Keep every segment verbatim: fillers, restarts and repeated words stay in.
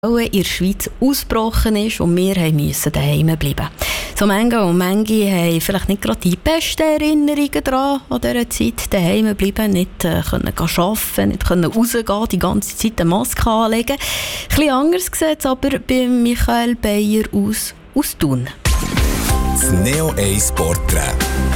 in der Schweiz ausgebrochen ist und wir mussten daheim bleiben. So manche und manche haben vielleicht nicht gerade die besten Erinnerungen daran, an dieser Zeit daheim bleiben, nicht äh, können arbeiten, nicht können rausgehen, die ganze Zeit eine Maske anlegen. Ein bisschen anders sieht es aber bei Michael Beyer aus, aus Thun. Das Neo eins Porträt.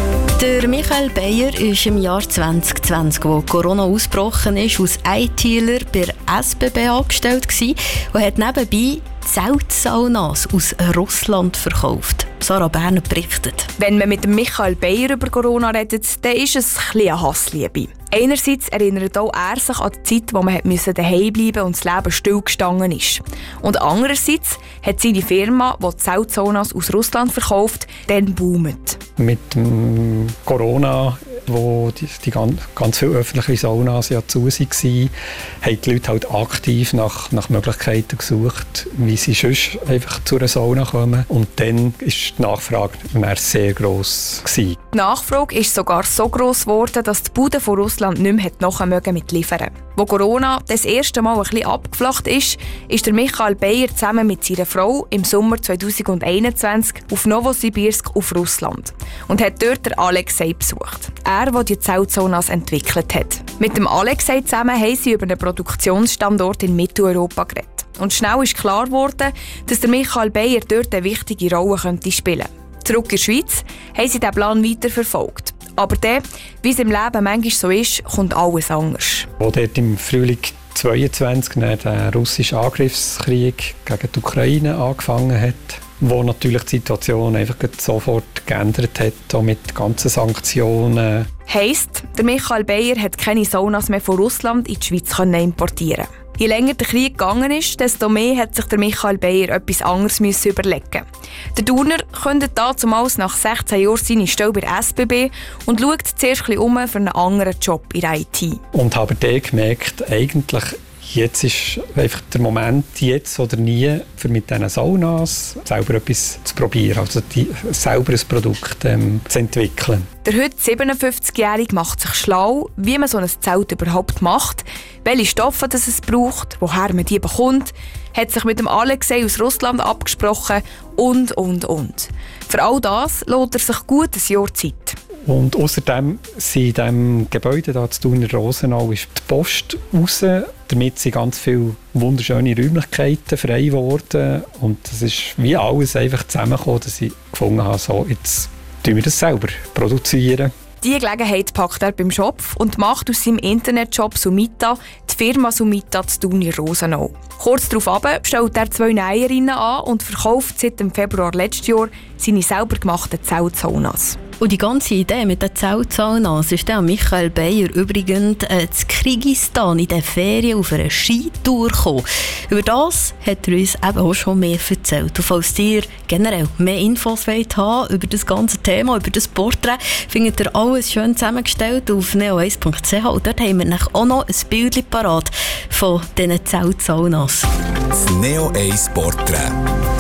Der Michael Beyer ist im Jahr zwanzig zwanzig, wo Corona ausgebrochen ist, als ITler bei der S B B angestellt gewesen und hat nebenbei Zeltsaunas aus Russland verkauft. Sarah Berner berichtet. Wenn man mit dem Michael Beyer über Corona redet, dann ist es ein bisschen eine Hassliebe. Einerseits erinnert auch er sich an die Zeit, wo man daheim bleiben musste und das Leben stillgestanden ist. Und andererseits hat seine Firma, die Zeltsaunas aus Russland verkauft, dann boomt. Mit dem Corona, wo die, die ganz, ganz viele öffentliche Saunas ja zu waren, haben die Leute halt aktiv nach, nach Möglichkeiten gesucht, wie sie sonst einfach zu einer Sauna kommen. Und dann war die Nachfrage sehr gross gewesen. Die Nachfrage ist sogar so gross geworden, dass die Bude von Russland nicht mehr nachher mit liefern. Wo Corona das erste Mal ein bisschen abgeflacht ist, ist der Michael Beyer zusammen mit seiner Frau im Sommer zwanzig einundzwanzig auf Novosibirsk auf Russland und hat dort den Alexei besucht. Er, der die Zeltsaunas entwickelt hat. Mit dem Alexei zusammen haben sie über einen Produktionsstandort in Mitteleuropa geredet. Und schnell ist klar geworden, dass der Michael Beyer dort eine wichtige Rolle könnte spielen könnte. Zurück in die Schweiz haben sie diesen Plan weiterverfolgt. Aber dann, wie es im Leben manchmal so ist, kommt alles anders. Wo dort im Frühling zweiundzwanzig der russische Angriffskrieg gegen die Ukraine angefangen hat, wo natürlich die Situation einfach sofort geändert hat, auch mit ganzen Sanktionen. Heisst, der Michael Beyer hat keine Saunas mehr von Russland in die Schweiz importieren. Je länger der Krieg gegangen ist, desto mehr hat sich der Michael Beyer etwas anderes müssen überlegen. Der Turner kündet damals nach sechzehn Jahren seine Stelle bei der S B B und schaut zuerst ein bisschen um für einen anderen Job in der I T. Und habe dann gemerkt, eigentlich jetzt ist einfach der Moment, jetzt oder nie, für mit diesen Saunas selber etwas zu probieren, also die, selber ein Produkt ähm, zu entwickeln. Der heute siebenundfünfzigjährige macht sich schlau, wie man so ein Zelt überhaupt macht, welche Stoffe das es braucht, woher man die bekommt, hat sich mit dem Alexei aus Russland abgesprochen und, und, und. Für all das lässt er sich gut ein Jahr Zeit. Und außerdem sind in diesem Gebäude hier zu Thuner Rosenau ist die Post raus. Damit sind ganz viele wunderschöne Räumlichkeiten frei geworden. Und es ist wie alles einfach zusammengekommen, dass ich gefunden habe, so, jetzt produzieren wir das selber. Produzieren. Diese Gelegenheit packt er beim Schopf und macht aus seinem Internetshop Sumita die Firma Sumita zu Thuner Rosenau. Kurz darauf stellt er zwei Näherinnen an und verkauft seit dem Februar letztes Jahr seine selber gemachten Zeltsaunas. Und die ganze Idee mit den Zeltsaunas ist dann Michael Beyer übrigens äh, zu Kirgisistan in den Ferien auf einer Skitour gekommen. Über das hat er uns eben auch schon mehr erzählt. Und falls ihr generell mehr Infos wollt haben über das ganze Thema, über das Porträt, findet ihr alles schön zusammengestellt auf neo eins punkt c h. Und dort haben wir auch noch ein Bild parat von diesen Zeltsaunas. Das Neo eins Porträt.